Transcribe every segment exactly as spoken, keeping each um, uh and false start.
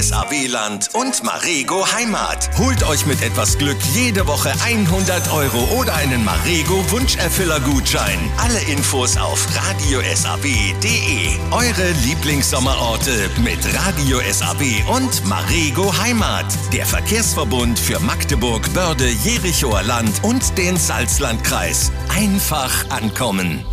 S A W-Land und Marego Heimat. Holt euch mit etwas Glück jede Woche hundert Euro oder einen Marego Wunscherfüller-Gutschein. Alle Infos auf radio s a w punkt d e. Eure Lieblingssommerorte mit Radio S A W und Marego Heimat. Der Verkehrsverbund für Magdeburg, Börde, Jerichoer Land und den Salzlandkreis. Einfach ankommen.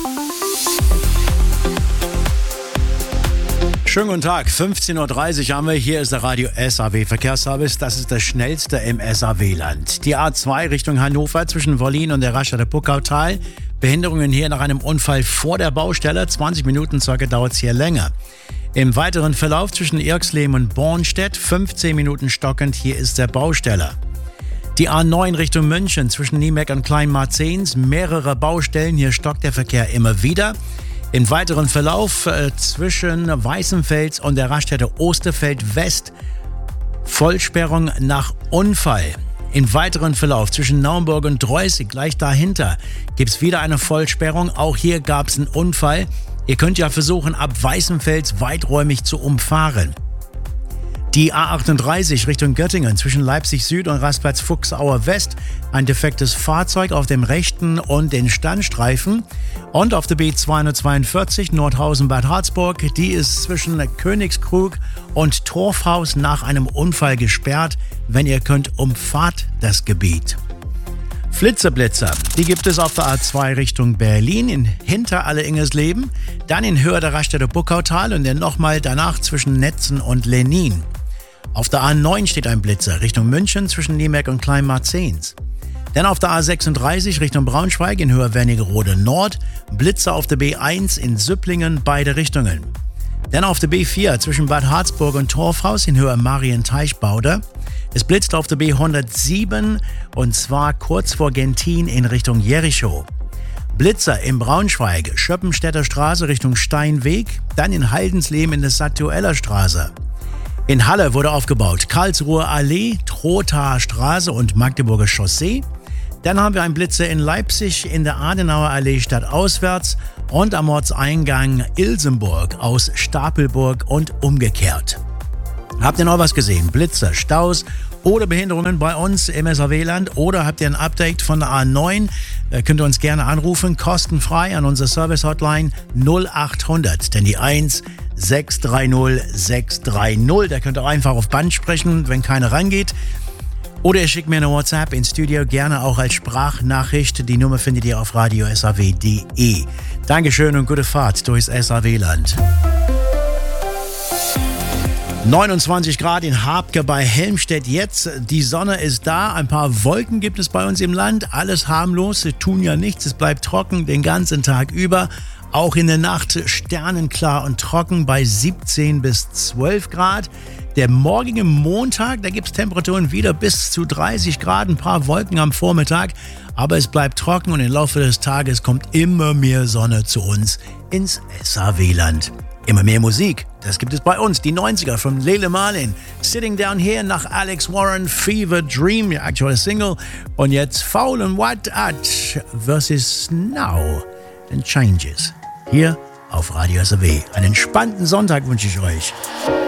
Schönen guten Tag, fünfzehn Uhr dreißig haben wir. Hier ist der Radio S A W Verkehrsservice. Das ist das schnellste im S A W-Land. Die A zwei Richtung Hannover zwischen Wollin und der Raststätte Puckautal. Behinderungen hier nach einem Unfall vor der Baustelle. zwanzig Minuten circa dauert es hier länger. Im weiteren Verlauf zwischen Irxleben und Bornstedt fünfzehn Minuten stockend. Hier ist der Bausteller. Die A neun Richtung München zwischen Niemeck und Kleinmarzens. Mehrere Baustellen. Hier stockt der Verkehr immer wieder. Im weiteren Verlauf äh, zwischen Weißenfels und der Raststätte Osterfeld West Vollsperrung nach Unfall. Im weiteren Verlauf zwischen Naumburg und Dreußig, gleich dahinter, gibt es wieder eine Vollsperrung. Auch hier gab es einen Unfall. Ihr könnt ja versuchen, ab Weißenfels weiträumig zu umfahren. Die A achtunddreißig Richtung Göttingen zwischen Leipzig Süd und Rastplatz Fuchsauer West. Ein defektes Fahrzeug auf dem rechten und den Standstreifen. Und auf der B zweihundertzweiundvierzig Nordhausen-Bad Harzburg. Die ist zwischen Königskrug und Torfhaus nach einem Unfall gesperrt. Wenn ihr könnt, umfahrt das Gebiet. Flitzeblitzer, die gibt es auf der A zwei Richtung Berlin, in Hinterallingersleben, dann in Höhe der Raststätte Buckautal und dann nochmal danach zwischen Netzen und Lenin. Auf der A neun steht ein Blitzer Richtung München zwischen Niemeck und Kleinmarzens. Dann auf der A sechsunddreißig Richtung Braunschweig in Höhe Wernigerode Nord, Blitzer auf der B eins in Süpplingen, beide Richtungen. Dann auf der B vier zwischen Bad Harzburg und Torfhaus in Höhe Marienteichbauder. Es blitzt auf der B hundertsieben und zwar kurz vor Gentin in Richtung Jericho. Blitzer in Braunschweig, Schöppenstädter Straße Richtung Steinweg, dann in Haldensleben in der Satueller Straße. In Halle wurde aufgebaut Karlsruher Allee, Trothaer Straße und Magdeburger Chaussee. Dann haben wir einen Blitzer in Leipzig in der Adenauer Allee stadtauswärts und am Ortseingang Ilsenburg aus Stapelburg und umgekehrt. Habt ihr noch was gesehen? Blitzer, Staus oder Behinderungen bei uns im S A W-Land oder habt ihr ein Update von der A neun? Äh, könnt ihr uns gerne anrufen, kostenfrei an unsere Service-Hotline null achthundert, denn die eins sechs drei null sechs drei null. Da könnt ihr einfach auf Band sprechen, wenn keiner rangeht. Oder ihr schickt mir eine WhatsApp ins Studio, gerne auch als Sprachnachricht. Die Nummer findet ihr auf radio s a w punkt d e. Dankeschön und gute Fahrt durchs S A W-Land. neunundzwanzig Grad in Habke bei Helmstedt jetzt. Die Sonne ist da. Ein paar Wolken gibt es bei uns im Land. Alles harmlos. Sie tun ja nichts. Es bleibt trocken den ganzen Tag über. Auch in der Nacht sternenklar und trocken bei siebzehn bis zwölf Grad. Der morgige Montag, da gibt es Temperaturen wieder bis zu dreißig Grad. Ein paar Wolken am Vormittag. Aber es bleibt trocken und im Laufe des Tages kommt immer mehr Sonne zu uns ins S A W-Land. Immer mehr Musik, das gibt es bei uns. Die neunziger von Lele Marlin. Sitting Down Here nach Alex Warren, Fever Dream, die aktuelle Single. Und jetzt Foul and What at versus Now and Changes. Hier auf Radio S A W. Einen entspannten Sonntag wünsche ich euch.